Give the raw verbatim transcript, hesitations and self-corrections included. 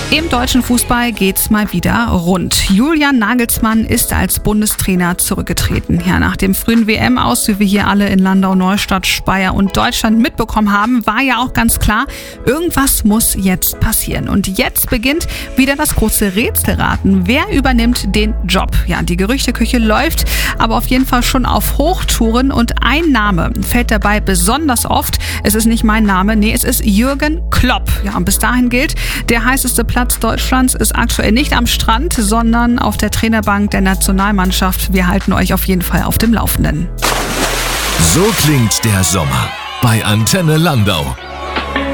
Im deutschen Fußball geht's mal wieder rund. Julian Nagelsmann ist als Bundestrainer zurückgetreten. Ja, nach dem frühen W M-Aus, wie wir hier alle in Landau, Neustadt, Speyer und Deutschland mitbekommen haben, war ja auch ganz klar, irgendwas muss jetzt passieren. Und jetzt beginnt wieder das große Rätselraten. Wer übernimmt den Job? Ja, die Gerüchteküche läuft aber auf jeden Fall schon auf Hochtouren und ein Name fällt dabei besonders oft. Es ist nicht mein Name, nee, es ist Jürgen Klopp. Ja, und bis dahin gilt, der heißeste Platz Deutschlands ist aktuell nicht am Strand, sondern auf der Trainerbank der Nationalmannschaft. Wir halten euch auf jeden Fall auf dem Laufenden. So klingt der Sommer bei Antenne Landau.